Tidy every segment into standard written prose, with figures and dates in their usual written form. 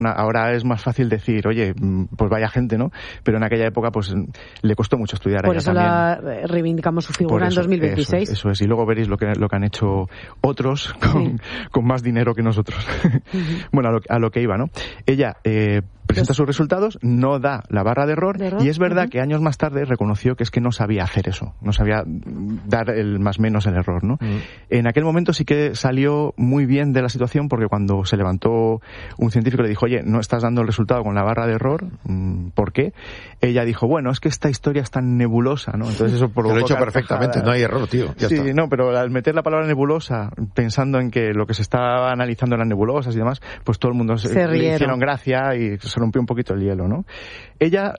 Ahora es más fácil decir, oye, pues vaya gente, ¿no? Pero en aquella época, pues le costó mucho estudiar. Por eso reivindicamos su figura en 2016. Eso es. Y luego veréis lo que han hecho otros con más dinero que nosotros. Bueno, a lo que iba, ¿no? Ella presenta sus resultados, no da la barra de error, y es verdad que años más tarde reconoció que es que no sabía hacer eso, no sabía dar el más menos el error, ¿no? En aquel momento sí que salió muy bien de la situación, porque cuando se levantó un científico le dijo, oye, no estás dando el resultado con la barra de error, ¿por qué? Ella dijo, bueno, es que esta historia es tan nebulosa, ¿no? Entonces eso provocó... Lo he hecho perfectamente, no hay error, tío. Ya está. No, pero al meter la palabra nebulosa, pensando en que lo que se estaba analizando eran nebulosas y demás, pues todo el mundo le hicieron gracia y se rompió un poquito el hielo, ¿no? Ella,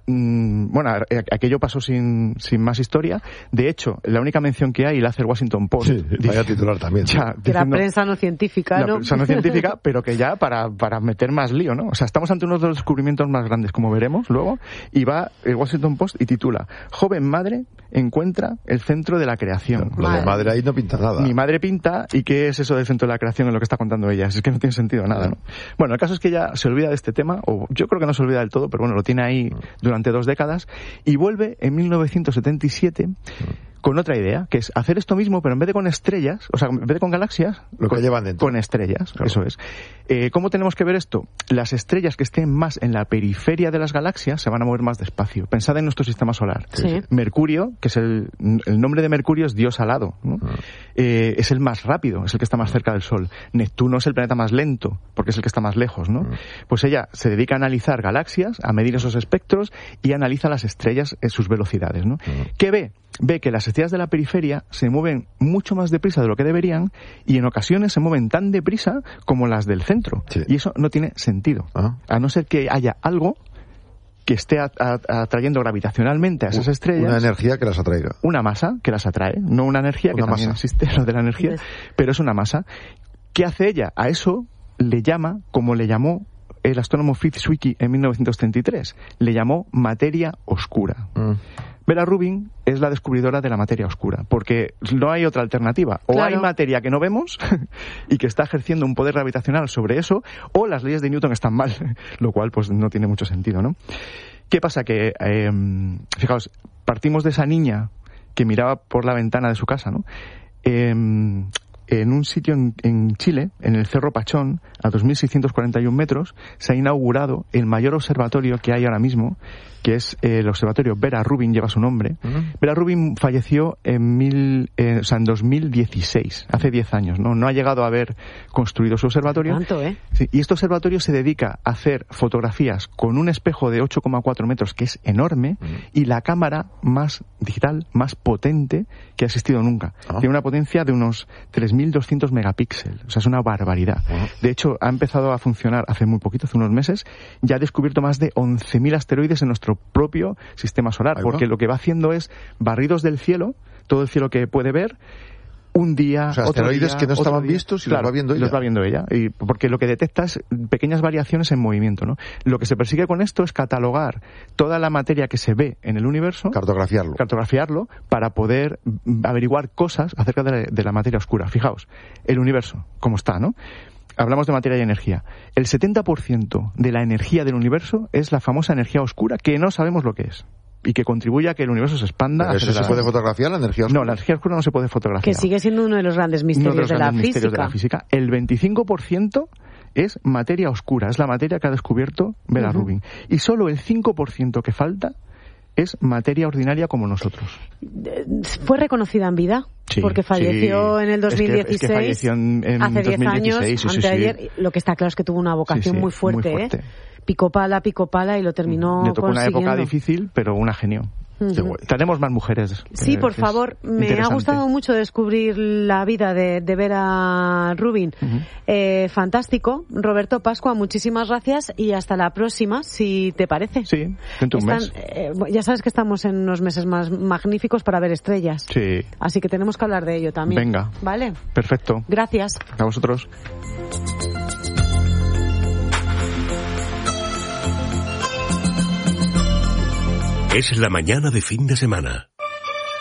aquello pasó sin más historia. De hecho, la única mención que hay la hace el Washington Post. Sí, vaya titular también. Que la prensa no científica, ¿no? La prensa no científica, pero que ya para meter más lío, ¿no? O sea, estamos ante uno de los descubrimientos más grandes, como veremos luego, y va el Washington Post y titula, joven madre encuentra el centro de la creación. Lo de madre ahí no pinta nada. Mi madre pinta, ¿y qué es eso del centro de la creación en lo que está contando ella? Es que no tiene sentido nada, ¿no? Bueno, el caso es que ella se olvida de este tema, o yo creo que no se olvida del todo, pero bueno, lo tiene ahí durante 2 décadas, y vuelve en 1977 con otra idea, que es hacer esto mismo, pero en vez de con estrellas, o sea, en vez de con galaxias, lo que llevan dentro. Con estrellas, claro. Eso es. ¿Cómo tenemos que ver esto? Las estrellas que estén más en la periferia de las galaxias se van a mover más despacio. Pensad en nuestro sistema solar. Sí. Mercurio, que es el nombre de Mercurio es Dios alado, ¿no? Es el más rápido, es el que está más cerca del Sol. Neptuno es el planeta más lento, porque es el que está más lejos, ¿no? Pues ella se dedica a analizar galaxias, a medir esos espectros y analiza las estrellas en sus velocidades, ¿no? ¿Qué ve? Ve que las estrellas de la periferia se mueven mucho más deprisa de lo que deberían, y en ocasiones se mueven tan deprisa como las del centro. Sí. Y eso no tiene sentido. A no ser que haya algo que esté atrayendo gravitacionalmente a esas estrellas. Una energía que las atraiga. Una masa que las atrae. No una energía, que también existe, lo de la energía, pero es una masa. ¿Qué hace ella? A eso le llama, como le llamó el astrónomo Fritz Zwicky en 1933, le llamó materia oscura. Vera Rubin es la descubridora de la materia oscura, porque no hay otra alternativa. O hay materia que no vemos y que está ejerciendo un poder gravitacional sobre eso, o las leyes de Newton están mal, lo cual pues no tiene mucho sentido, ¿no? ¿Qué pasa? Que, fijaos, partimos de esa niña que miraba por la ventana de su casa, ¿no? En un sitio en Chile, en el Cerro Pachón, a 2.641 metros, se ha inaugurado el mayor observatorio que hay ahora mismo, que es el observatorio Vera Rubin, lleva su nombre. Vera Rubin falleció en 2016, hace 10 años, ¿no? No ha llegado a haber construido su observatorio. ¿Tanto, Sí, y este observatorio se dedica a hacer fotografías con un espejo de 8,4 metros, que es enorme, y la cámara más digital, más potente que ha existido nunca. Tiene una potencia de unos 3.200 megapíxeles, o sea, es una barbaridad. De hecho, ha empezado a funcionar hace muy poquito, hace unos meses, ya ha descubierto más de 11.000 asteroides en nuestro propio sistema solar, porque lo que va haciendo es barridos del cielo, todo el cielo que puede ver, un día, o sea, otro asteroides día, que no estaban día. vistos y Claro, los va viendo ella. Los va viendo ella, y porque lo que detecta es pequeñas variaciones en movimiento, ¿no? Lo que se persigue con esto es catalogar toda la materia que se ve en el universo, cartografiarlo para poder averiguar cosas acerca de la materia oscura. Fijaos, el universo, cómo está, ¿no? Hablamos de materia y energía. El 70% de la energía del universo es la famosa energía oscura, que no sabemos lo que es, y que contribuye a que el universo se expanda. ¿Pero eso se puede fotografiar, la energía oscura? No, la energía oscura no se puede fotografiar. Que sigue siendo uno de los grandes misterios de la física. El 25% es materia oscura, es la materia que ha descubierto Vera Rubin. Y solo el 5% que falta es materia ordinaria como nosotros. ¿Fue reconocida en vida? Sí, porque falleció en el 2016. Es que falleció en hace 10 2016, años, anteayer. Sí. Lo que está claro es que tuvo una vocación muy fuerte. Picó pala, y lo terminó Le tocó consiguiendo. Una época difícil, pero una genio. Tenemos más mujeres. Sí, por favor. Me ha gustado mucho descubrir la vida de Vera Rubin. Fantástico. Roberto Pascua, muchísimas gracias y hasta la próxima, si te parece. Sí, dentro de un mes. Ya sabes que estamos en unos meses más magníficos para ver estrellas. Sí. Así que tenemos que hablar de ello también. Venga. ¿Vale? Perfecto. Gracias. A vosotros. Es la mañana de fin de semana.